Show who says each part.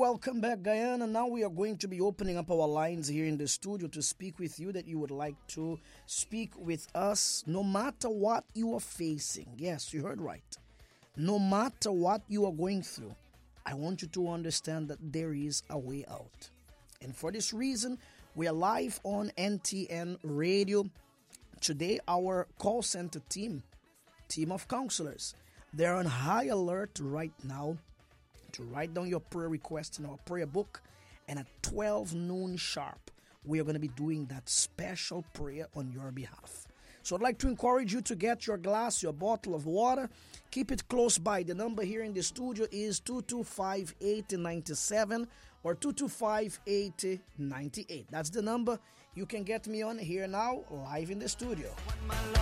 Speaker 1: welcome back, Guyana. Now we are going to be opening up our lines here in the studio to speak with you that you would like to speak with us no matter what you are facing. Yes, you heard right. No matter what you are going through, I want you to understand that there is a way out. And for this reason, we are live on NTN Radio. Today, our call center team of counselors, they're on high alert right now to write down your prayer request in our prayer book. And at 12 noon sharp, we are going to be doing that special prayer on your behalf. So I'd like to encourage you to get your glass, your bottle of water. Keep it close by. The number here in the studio is 225-8097 or 225-8098. That's the number you can get me on here now, live in the studio.